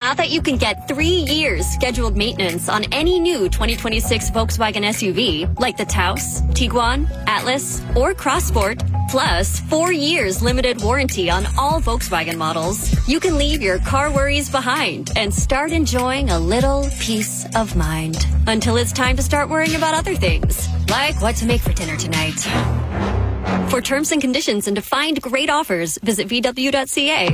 Now that you can get 3 years scheduled maintenance on any new 2026 Volkswagen SUV, like the Taos, Tiguan, Atlas, or Crossport, plus 4 years limited warranty on all Volkswagen models, you can leave your car worries behind and start enjoying a little peace of mind. Until it's time to start worrying about other things, like what to make for dinner tonight. For terms and conditions and to find great offers, visit VW.ca.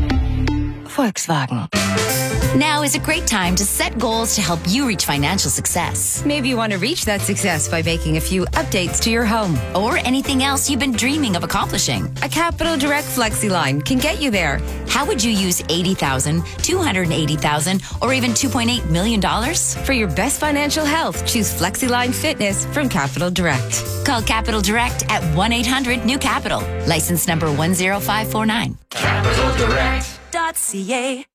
Volkswagen. Now is a great time to set goals to help you reach financial success. Maybe you want to reach that success by making a few updates to your home. Or anything else you've been dreaming of accomplishing. A Capital Direct FlexiLine can get you there. How would you use $80,000, $280,000, or even $2.8 million? For your best financial health, choose FlexiLine Fitness from Capital Direct. Call Capital Direct at 1-800-NEW-CAPITAL. License number 10549. CapitalDirect.ca.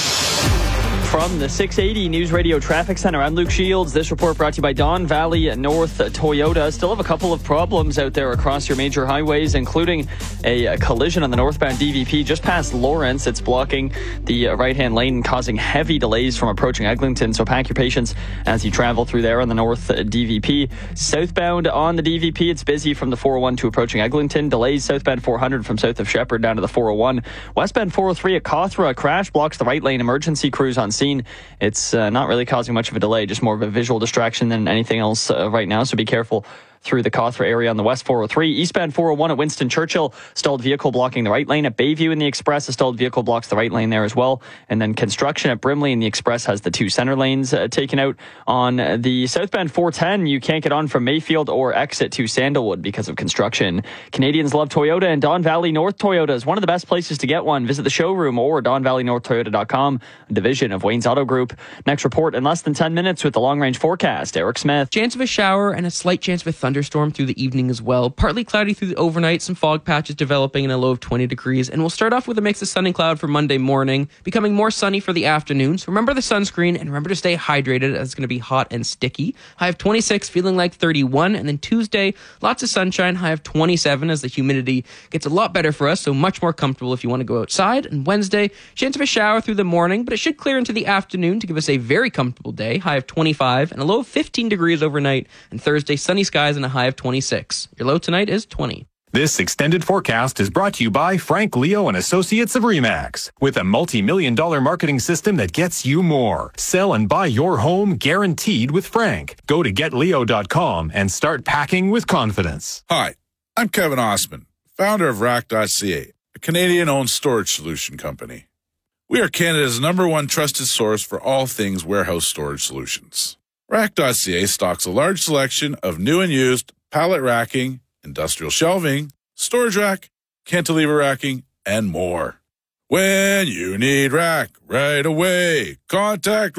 From the 680 News Radio Traffic Center, I'm Luke Shields. This report brought to you by Don Valley North Toyota. Still have a couple of problems out there across your major highways, including a collision on the northbound DVP just past Lawrence. It's blocking the right-hand lane, causing heavy delays from approaching Eglinton. So pack your patience as you travel through there on the north DVP. Southbound on the DVP, it's busy from the 401 to approaching Eglinton. Delays southbound 400 from south of Shepherd down to the 401. Westbound 403 at Cawthra, a crash blocks the right lane. Emergency crews on scene. It's not really causing much of a delay, just more of a visual distraction than anything else right now, so be careful through the Cawthra area on the west 403. Eastbound 401 at Winston Churchill, stalled vehicle blocking the right lane. At Bayview in the Express, a stalled vehicle blocks the right lane there as well. And then construction at Brimley in the Express has the two center lanes taken out. On the southbound 410, you can't get on from Mayfield or exit to Sandalwood because of construction. Canadians love Toyota, and Don Valley North Toyota is one of the best places to get one. Visit the showroom or DonValleyNorthToyota.com, a division of Wayne's Auto Group. Next report in less than 10 minutes with the long-range forecast. Eric Smith. Chance of a shower and a slight chance of a thunderstorm through the evening as well. Partly cloudy through the overnight, some fog patches developing in a low of 20 degrees. And we'll start off with a mix of sun and cloud for Monday morning, becoming more sunny for the afternoon. So remember the sunscreen and remember to stay hydrated as it's going to be hot and sticky. High of 26, feeling like 31. And then Tuesday, lots of sunshine, high of 27 as the humidity gets a lot better for us. So much more comfortable if you want to go outside. And Wednesday, chance of a shower through the morning, but it should clear into the afternoon to give us a very comfortable day. High of 25 and a low of 15 degrees overnight. And Thursday, sunny skies and a high of 26. Your low tonight is 20. This extended forecast is brought to you by Frank Leo and Associates of RE/MAX. With a multi-million-dollar marketing system that gets you more. Sell and buy your home guaranteed with Frank. Go to GetLeo.com and start packing with confidence. Hi, I'm Kevin Osman, founder of Rack.ca, a Canadian-owned storage solution company. We are Canada's #1 trusted source for all things warehouse storage solutions. Rack.ca stocks a large selection of new and used pallet racking, industrial shelving, storage rack, cantilever racking, and more. When you need rack right away, contact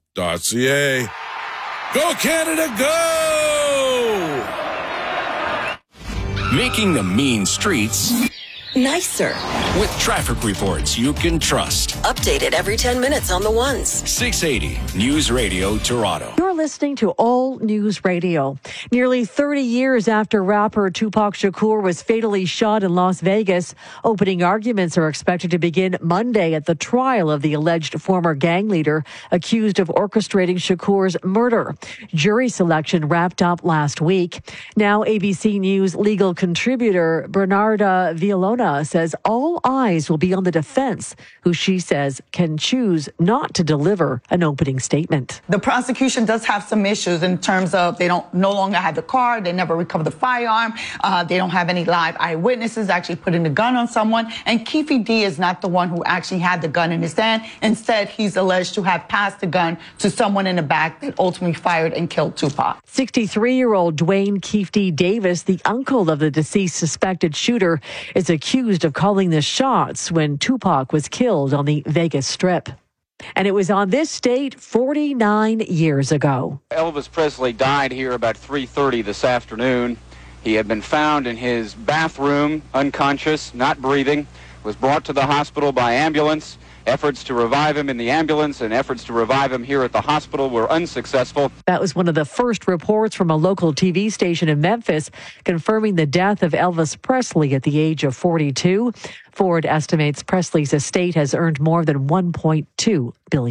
Rack.ca. Go Canada, go! Making the mean streets Nicer. with traffic reports you can trust. Updated every 10 minutes on the ones. 680 News Radio Toronto. You're listening to All News Radio. Nearly 30 years after rapper Tupac Shakur was fatally shot in Las Vegas, opening arguments are expected to begin Monday at the trial of the alleged former gang leader accused of orchestrating Shakur's murder. Jury selection wrapped up last week. Now ABC News legal contributor Bernarda Villalona says all eyes will be on the defense, who she says can choose not to deliver an opening statement. The prosecution does have some issues in terms of they don't no longer have the car, they never recovered the firearm, they don't have any live eyewitnesses actually putting the gun on someone, and Keefe D is not the one who actually had the gun in his hand. Instead, he's alleged to have passed the gun to someone in the back that ultimately fired and killed Tupac. 63-year-old Dwayne Keefe D. Davis, the uncle of the deceased suspected shooter, is accused of calling the shots when Tupac was killed on the Vegas Strip. And it was on this date 49 years ago. Elvis Presley died here about 3:30 this afternoon. He had been found in his bathroom, unconscious, not breathing, was brought to the hospital by ambulance. Efforts to revive him in the ambulance and efforts to revive him here at the hospital were unsuccessful. That was one of the first reports from a local TV station in Memphis confirming the death of Elvis Presley at the age of 42. Ford estimates Presley's estate has earned more than $1.2 billion.